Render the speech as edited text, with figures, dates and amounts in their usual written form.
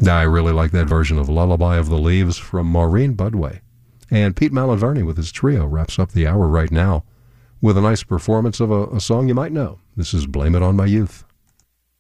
I really like that version of Lullaby of the Leaves from Maureen Budway. And Pete Malaverni with his trio wraps up the hour right now with a nice performance of a song you might know. This is Blame It on My Youth.